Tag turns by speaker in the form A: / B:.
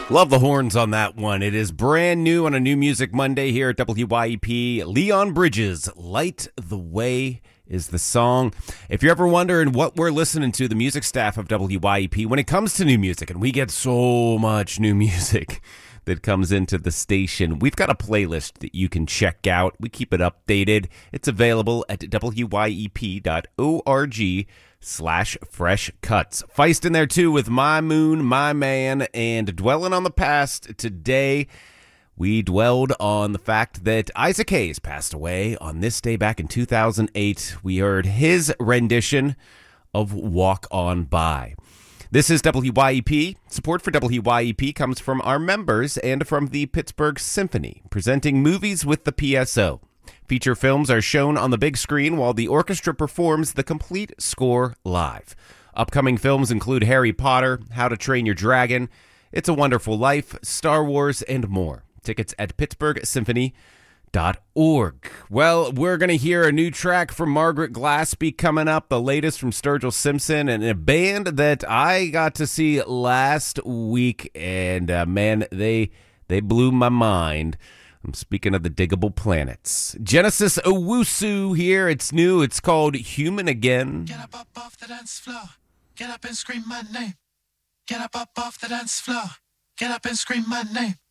A: Love the horns on that one. It is brand new on a New Music Monday here at WYEP. Leon Bridges, Light the Way is the song. If you're ever wondering what we're listening to, the music staff of WYEP, when it comes to new music, and we get so much new music that comes into the station, we've got a playlist that you can check out. We keep it updated. It's available at wyep.org/fresh cuts. Feist in there too with My Moon, My Man, and dwelling on the past. Today, we dwelled on the fact that Isaac Hayes passed away on this day back in 2008. We heard his rendition of Walk On By. This is WYEP. Support for WYEP comes from our members and from the Pittsburgh Symphony, presenting movies with the PSO. Feature films are shown on the big screen while the orchestra performs the complete score live. Upcoming films include Harry Potter, How to Train Your Dragon, It's a Wonderful Life, Star Wars, and more. Tickets at pittsburghsymphony.org. Well, we're going to hear a new track from Margaret Glaspie coming up, the latest from Sturgill Simpson, and a band that I got to see last week, and man, they blew my mind. I'm speaking of the Diggable Planets. Genesis Owusu here. It's new. It's called Human Again.
B: Get up off the dance floor. Get up and scream my name. Get up off the dance floor. Get up and scream my name.